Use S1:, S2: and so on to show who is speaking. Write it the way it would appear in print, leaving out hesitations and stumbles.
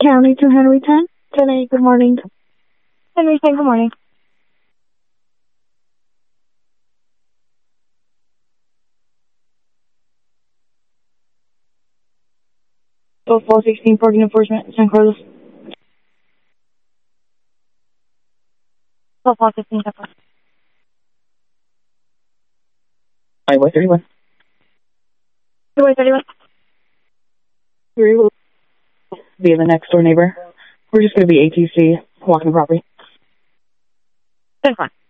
S1: County to Henry 10. 10-8, good morning.
S2: Henry 10, good morning. Oh, 416, parking enforcement, San Carlos. 416, San Carlos.
S3: Highway 31.
S2: Highway 31.
S3: We will be the next door neighbor. We're just going to be ATC walking the property.
S2: That's fine.